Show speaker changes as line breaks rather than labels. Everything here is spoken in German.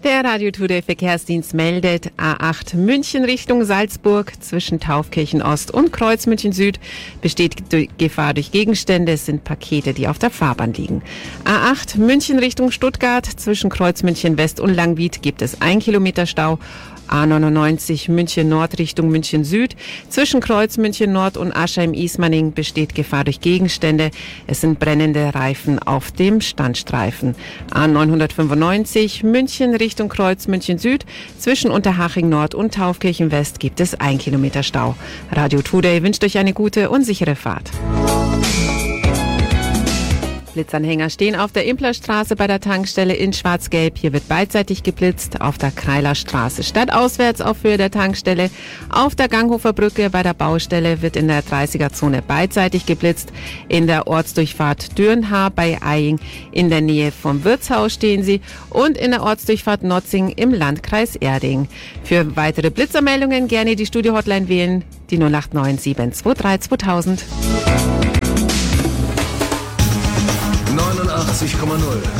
Der Radio Today Verkehrsdienst meldet A8 München Richtung Salzburg zwischen Taufkirchen Ost und Kreuz München Süd besteht Gefahr durch Gegenstände. Es sind Pakete, die auf der Fahrbahn liegen. A8 München Richtung Stuttgart zwischen Kreuz München West und Langwied gibt es 1 Kilometer Stau. A99 München Nord Richtung München Süd. Zwischen Kreuz München Nord und Aschheim-Ismaning besteht Gefahr durch Gegenstände. Es sind brennende Reifen auf dem Standstreifen. A995 München Richtung Kreuz München Süd. Zwischen Unterhaching Nord und Taufkirchen West gibt es 1 Kilometer Stau. Radio Today wünscht euch eine gute und sichere Fahrt. Blitzanhänger stehen auf der Implerstraße bei der Tankstelle in Schwarz-Gelb. Hier wird beidseitig geblitzt. Auf der Kreilerstraße stadtauswärts auf Höhe der Tankstelle. Auf der Ganghofer Brücke bei der Baustelle wird in der 30er-Zone beidseitig geblitzt. In der Ortsdurchfahrt Dürnhaar bei Eying in der Nähe vom Wirtshaus stehen sie. Und in der Ortsdurchfahrt Notzing im Landkreis Erding. Für weitere Blitzermeldungen gerne die Studio-Hotline wählen. Die 089 723 2000.
89,0